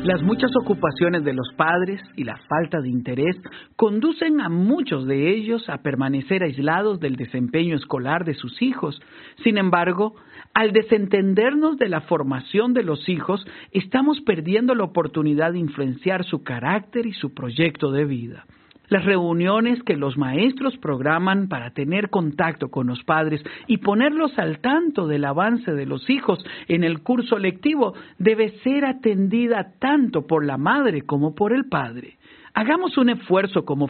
Las muchas ocupaciones de los padres y la falta de interés conducen a muchos de ellos a permanecer aislados del desempeño escolar de sus hijos. Sin embargo, al desentendernos de la formación de los hijos, estamos perdiendo la oportunidad de influenciar su carácter y su proyecto de vida. Las reuniones que los maestros programan para tener contacto con los padres y ponerlos al tanto del avance de los hijos en el curso lectivo debe ser atendida tanto por la madre como por el padre. Hagamos un esfuerzo como